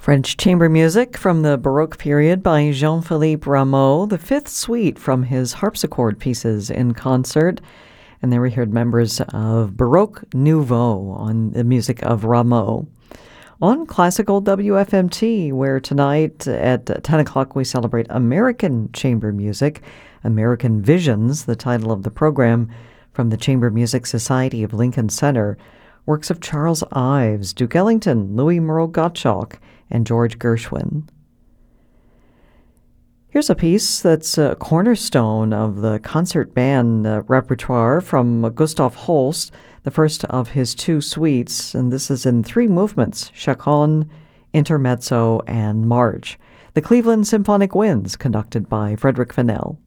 French chamber music from the Baroque period by Jean-Philippe Rameau, the fifth suite from his harpsichord pieces in concert. And there we heard members of Baroque Nouveau on the music of Rameau. On Classical WFMT, where tonight at 10 o'clock we celebrate American chamber music, American Visions, the title of the program, from the Chamber Music Society of Lincoln Center. Works of Charles Ives, Duke Ellington, Louis Moreau Gottschalk, and George Gershwin. Here's a piece that's a cornerstone of the concert band repertoire from Gustav Holst, the first of his two suites, and this is in three movements: Chaconne, Intermezzo, and March. The Cleveland Symphonic Winds, conducted by Frederick Fennell.